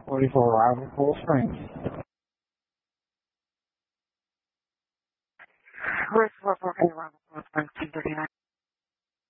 ready for arrival, Coral Springs. Where's 448 arrival, Coral Springs, 239?